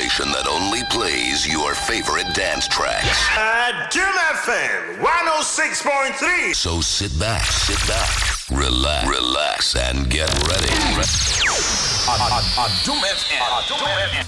station that only plays your favorite dance tracks. Doom FM 106.3. So sit back, relax, and get ready. Doom FM.